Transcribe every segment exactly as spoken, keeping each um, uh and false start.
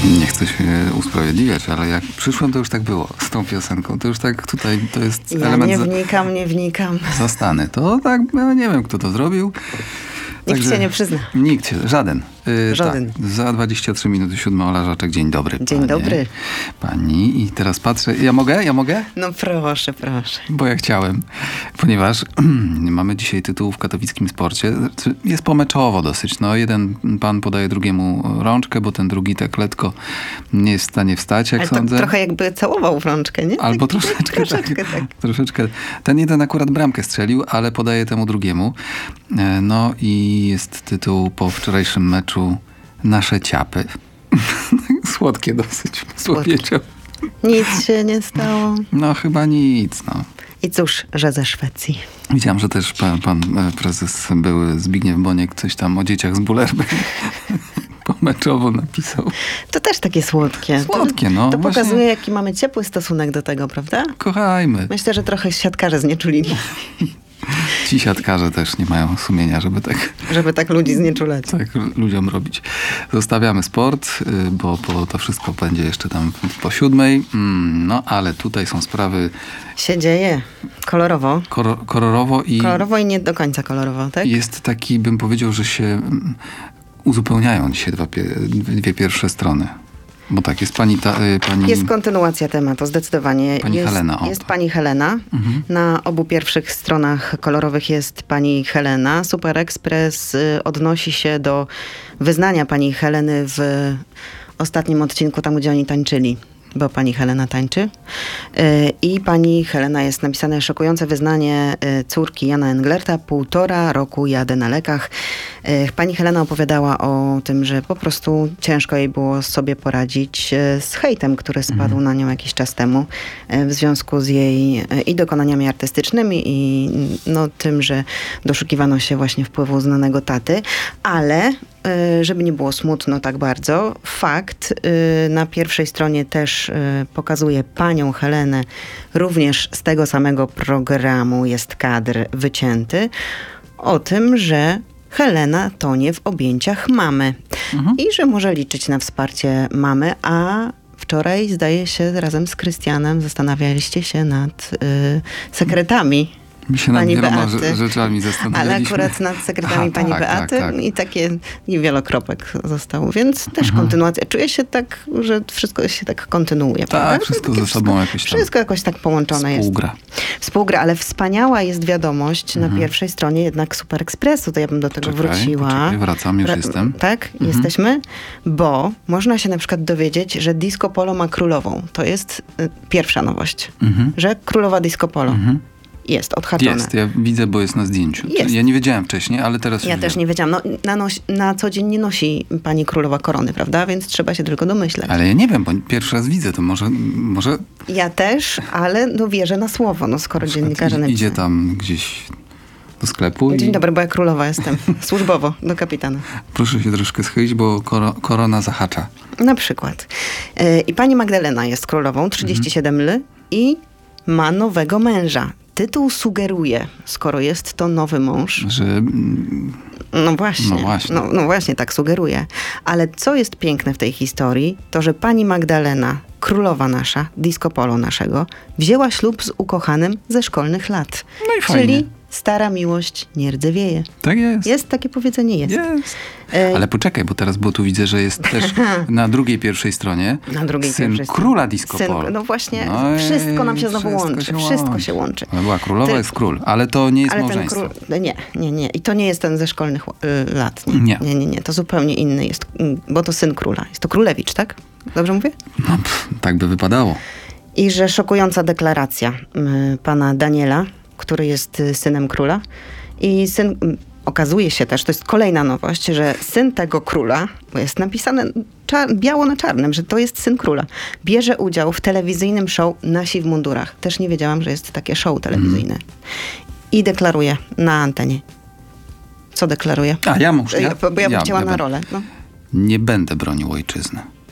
Nie chcę się usprawiedliwiać, ale jak przyszłem, to już tak było z tą piosenką. To już tak tutaj, to jest ja element... nie wnikam, nie wnikam. Zastany. To tak, ja nie wiem, kto to zrobił. Nikt Także, się nie przyzna. Nikt się, żaden. Yy, żaden. Tak, za dwadzieścia trzy minuty siódma Ola Żaczek. Dzień dobry. Dzień panie, dobry. Pani. I teraz patrzę. Ja mogę? Ja mogę? No proszę, proszę. Bo ja chciałem. Ponieważ mamy dzisiaj tytuł w katowickim sporcie. Jest pomeczowo dosyć. No, jeden pan podaje drugiemu rączkę, bo ten drugi tak letko nie jest w stanie wstać, jak Ale sądzę. to trochę jakby całował w rączkę, nie? Albo tak, troszeczkę, troszeczkę tak, tak. Troszeczkę. Ten jeden akurat bramkę strzelił, ale podaje temu drugiemu. No i jest tytuł po wczorajszym meczu Nasze ciapy. Słodkie dosyć, powiedział. Nic się nie stało. No chyba nic, no. I cóż, że ze Szwecji. Widziałam, że też pan, pan prezes były Zbigniew Boniek coś tam o dzieciach z Bullerby pomeczowo napisał. To też takie słodkie. Słodkie, no. To, to właśnie... pokazuje, jaki mamy ciepły stosunek do tego, prawda? Kochajmy. Myślę, że trochę siatkarze znieczulili. Ci siatkarze też nie mają sumienia, żeby tak... Żeby tak ludzi znieczulać. Tak ludziom robić. Zostawiamy sport, bo, bo to wszystko będzie jeszcze tam po siódmej. No, ale tutaj są sprawy... Się dzieje. Kolorowo. Kor- kolorowo i... Kolorowo i nie do końca kolorowo, tak? Jest taki, bym powiedział, że się uzupełniają dzisiaj dwa, dwie pierwsze strony. Bo tak, jest pani... Ta, pani jest kontynuacja tematu, zdecydowanie. Pani jest, Helena. O, jest pani Helena. Mhm. Na obu pierwszych stronach kolorowych jest pani Helena. Super Express y, odnosi się do wyznania pani Heleny w ostatnim odcinku, tam gdzie oni tańczyli. Bo pani Helena tańczy. I pani Helena jest napisane szokujące wyznanie córki Jana Englerta. Półtora roku jadę na lekach. Pani Helena opowiadała o tym, że po prostu ciężko jej było sobie poradzić z hejtem, który spadł mhm. na nią jakiś czas temu w związku z jej i dokonaniami artystycznymi i no, tym, że doszukiwano się właśnie wpływu znanego taty. Ale żeby nie było smutno tak bardzo, fakt na pierwszej stronie też pokazuje panią Helenę, również z tego samego programu jest kadr wycięty, o tym, że Helena tonie w objęciach mamy mhm. i że może liczyć na wsparcie mamy, a wczoraj zdaje się razem z Krystianem zastanawialiście się nad y, sekretami My się nad pani wieloma Beaty, rzeczami zastanawialiśmy. Ale akurat nad sekretami Aha, pani tak, Beaty tak, tak. i takie niewielokropek zostało, więc też mhm. kontynuacja. Czuję się tak, że wszystko się tak kontynuuje. Tak, prawda? wszystko takie ze sobą jakoś tam Wszystko jakoś tak połączone współgra. jest. Współgra. Ale wspaniała jest wiadomość mhm. na pierwszej stronie jednak Super Expressu, to ja bym do tego Czekaj, wróciła. Poczekaj, wracam, już Wra- jestem. Tak? Mhm. Jesteśmy? Bo można się na przykład dowiedzieć, że Disco Polo ma królową. To jest y, pierwsza nowość. Mhm. Że królowa Disco Polo. Mhm. Jest odhaczone. Jest, ja widzę, bo jest na zdjęciu. Jest. Ja nie wiedziałem wcześniej, ale teraz Ja już też wiem. nie wiedziałam. No, na, noś, na co dzień nie nosi pani królowa korony, prawda? Więc trzeba się tylko domyśleć. Ale ja nie wiem, bo pierwszy raz widzę, to może... może Ja też, ale no wierzę na słowo, no skoro dziennikarze napisali. Idzie tam gdzieś do sklepu Dzień i... dobry, bo ja królowa jestem. Służbowo, do kapitana. Proszę się troszkę schylić, bo koro, korona zahacza. Na przykład. Yy, I pani Magdalena jest królową, trzydzieści siedem mhm. lat i ma nowego męża. Tytuł sugeruje, skoro jest to nowy mąż. Że... No właśnie, no właśnie. No, no właśnie, tak sugeruje. Ale co jest piękne w tej historii, to że pani Magdalena, królowa nasza, disco polo naszego, wzięła ślub z ukochanym ze szkolnych lat. No i fajnie. Czyli stara miłość nie rdzewieje. Tak jest. Jest takie powiedzenie, jest. Jest. E... Ale poczekaj, bo teraz, bo tu widzę, że jest też na drugiej pierwszej stronie na drugiej syn pierwszej króla disco syn, polo. No właśnie, no wszystko nam się znowu wszystko łączy. Się wszystko łączy. się łączy. Ona była królowa, Ty... jest król, ale to nie jest ale małżeństwo. Ten król... Nie, nie, nie. I to nie jest ten ze szkolnych y, lat. Nie. Nie. nie, nie, nie. To zupełnie inny jest, bo to syn króla. Jest to królewicz, tak? Dobrze mówię? No, pff, tak by wypadało. I że szokująca deklaracja y, pana Daniela, który jest y, synem króla. I syn, y, okazuje się też, to jest kolejna nowość, że syn tego króla, bo jest napisane czar- biało na czarnym, że to jest syn króla, bierze udział w telewizyjnym show Nasi w mundurach. Też nie wiedziałam, że jest takie show telewizyjne. Mm. I deklaruje na antenie. Co deklaruje? A ja muszę. Ja, bo ja bym ja, chciała ja na rolę. No. Nie będę bronił ojczyzny.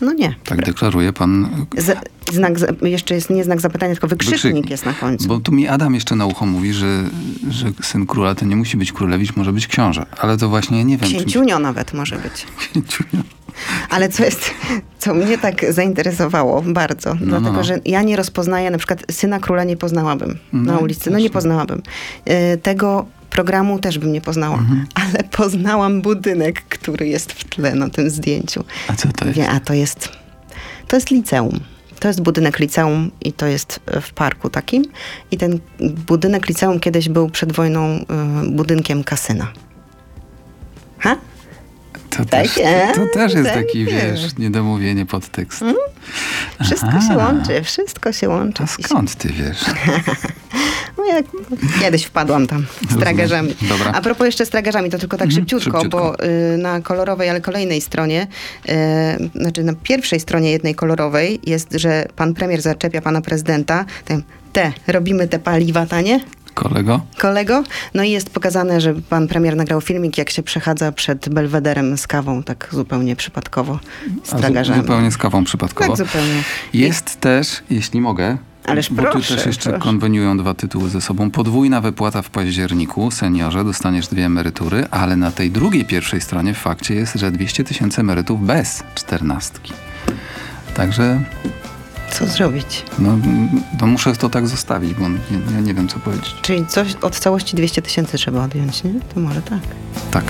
No nie. Tak deklaruje pan. Z, znak, za- jeszcze jest nie znak zapytania, tylko wykrzyknik, Wykrzyknik. jest na końcu. Bo tu mi Adam jeszcze na ucho mówi, że, że syn króla to nie musi być królewicz, może być książę. Ale to właśnie nie wiem. czy- Księciunio nawet może być. Księciunio. Ale co jest, co mnie tak zainteresowało bardzo, No, dlatego, no, no. że ja nie rozpoznaję, na przykład syna króla nie poznałabym na No, ulicy, no też nie nie. poznałabym. E, Tego programu też bym nie poznała, Mhm. ale poznałam budynek, który jest w tle na tym zdjęciu. A co to jest? Wie, a to jest, to jest liceum. To jest budynek liceum i to jest w parku takim. I ten budynek liceum kiedyś był przed wojną y, budynkiem kasyna. Ha? To też, Takie, to, to też jest takie. taki, wiesz, niedomówienie podtekst. Wszystko Aha. się łączy, wszystko się łączy. A skąd ty wiesz? No jak kiedyś wpadłam tam z Rozumiem. tragarzami. Dobra. A propos jeszcze z tragarzami, to tylko tak Mhm, szybciutko, szybciutko. bo y, na kolorowej, ale kolejnej stronie, y, znaczy na pierwszej stronie jednej kolorowej jest, że pan premier zaczepia pana prezydenta, ten, te, robimy te paliwa tanie, Kolego? kolego. No i jest pokazane, że pan premier nagrał filmik, jak się przechadza przed Belwederem z kawą, tak zupełnie przypadkowo, z A zu- tragarzami. zupełnie z kawą przypadkowo. Tak zupełnie. Jest też, jeśli mogę, Ależ bo proszę, tu też jeszcze proszę. konweniują dwa tytuły ze sobą. Podwójna wypłata w październiku, seniorze, dostaniesz dwie emerytury, ale na tej drugiej, pierwszej stronie w fakcie jest, że dwieście tysięcy emerytów bez czternastki. Także Co zrobić? no, no muszę to tak zostawić, bo nie, ja nie wiem, co powiedzieć. Czyli coś od całości dwieście tysięcy trzeba odjąć, nie? To może tak. Tak.